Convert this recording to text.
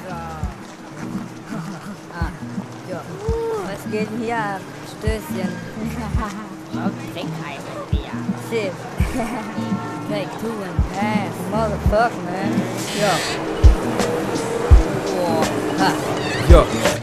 Ah, ja. Was geht denn hier ab? Stößchen. Trink heißt Bier. Shit. Take two and pass. Motherfucker, man. Ja. Boah. Ha. Ja.